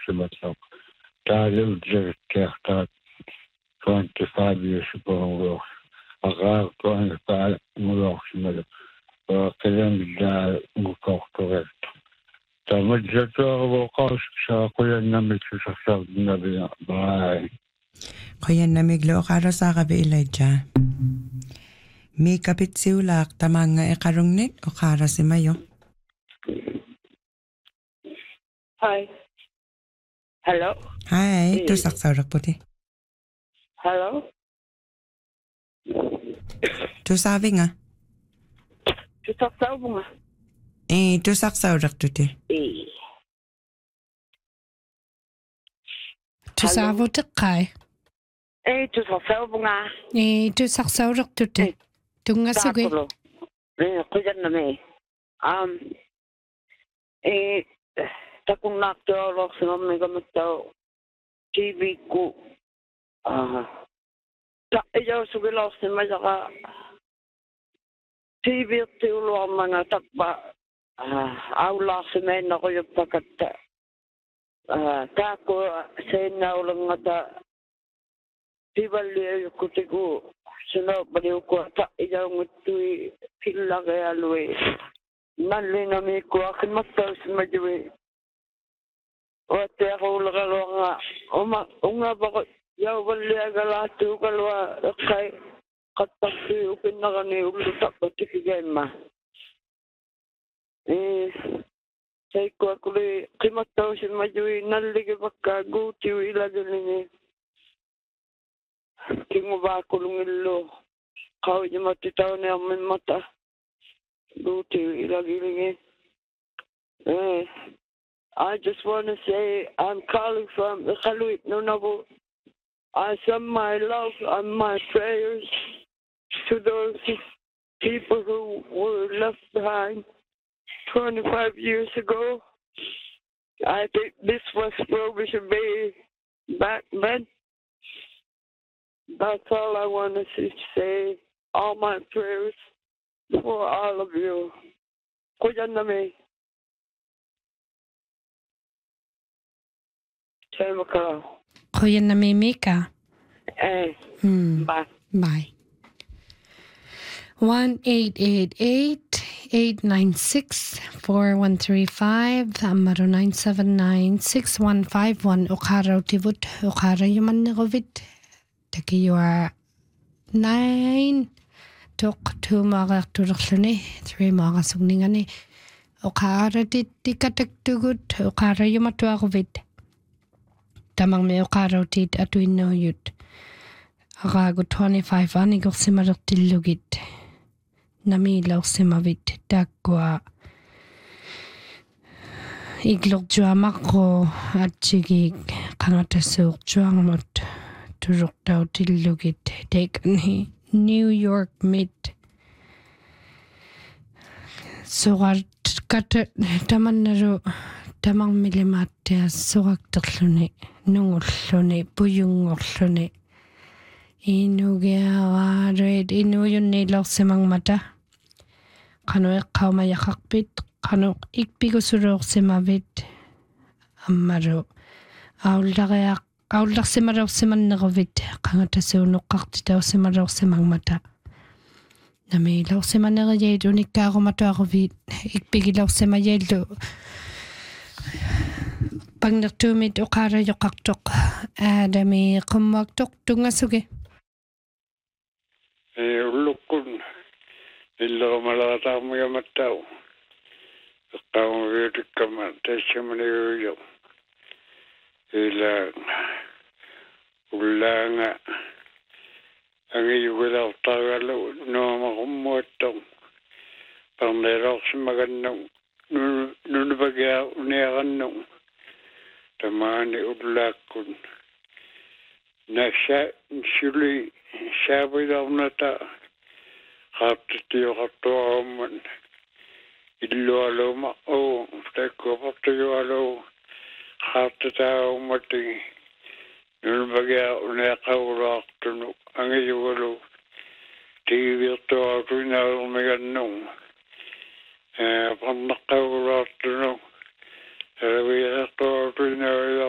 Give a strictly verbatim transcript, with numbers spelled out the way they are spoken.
uloqsimataq taaluutserikkiartaat twenty-five years ago aqaartuani paa muloqsimalu qilangillaa ngukortorerta tamadjatuaruvoqaus saaquyannamiksusarsaarnavia bye qoyannamiglu oqaarasaaqa ilaija miikapitsiulaaq tamaanga eqarungnit oqaarasimayo. Hi. Hello. Hi, tu saksaurakputi. Hello. Tu savinga. Tu saksaubunga. Eh, tu saksauraktuti. Eh. Tu saavutiqqai. Eh, tu saksaubunga. Eh, tu saksauraktuti. Tungasugi. Eh, qujanname. Um. Eh, takunnaaqtuarluarsimammigamatau T V ku ah ta iyo sugilaarsimajaqa T V tiuluarmanga tappa ah aulaarsimainnequyuppakatta ah taakku seennaulangata tivalliajukkutigu sunopaliukku ta iyaunguttui pillaqialui nallinamiikkuaqimattausmajui Oteaqulqaluanga uma unga baq yauvalliagalaatuukalua eqqai qattaqti upinnaqani ullutaqpatikigayma e saikkuakuli qimattausimajui nalligivakka guutiu ilagalini kinguvaakulungillu qaujimаттитауниармиммата guutiu ilagilingi eh I just want to say I'm calling from the Khaluit Nunavut. I send my love and my prayers to those people who were left behind twenty-five years ago. I think this was Prohibition Bay back then. That's all I want to say. All my prayers for all of you. Kujanname. Qoyannami Mika. Eh. Hmm. Bye. Bye. One eight eight eight eight nine six four one three five Amaro nine seven nine six one five one Okaro Tivut Okara Yumanrovit. Taki you are nine Tok two Mara Turklune three Mara Sugningani Okara Tikatak to good Okara Yumatuarovit. Tamang me okaro tit atuino yut. Arago twenty-five anigor simartilugit. Nami lau simavit dakwa. Iglok jua makro atchigig kangatasuk juangmot. Turuk tau tilugit. Taken he New York mid. Surat kata tamanaro. Tamang milimatia surakterlune nungullune puyungorlune inugia red inuyunni lorsimangmata qanu eqqauma yaqarpit qanu ikpigusuruorsimavit ammaru aullariaq aullarsimalorsimanneruvit qangatasuunuqqartitausimalorsimangmata nami lorsimanneriyait unikkaarumattuaruvit ikpigilorsimayallu Pangnertumit okara yokaktok adami kumwaktok tungasuge. Eh ulukun illa malatamuya matau. Kaum wirikama teshamani yo. Ila ulanga angi wala tagalo no mahummoto. Pamlerox magano nunu bagia uneagano. Tamani ulakun nasha shuli shabidawnata khattiyo khattuaman illu aloma o takko patyo alo khattata umati nulbaga unaqawraqtunu angiyulu tivirto atuna umegannu eh pannaqawraqtunu We have to do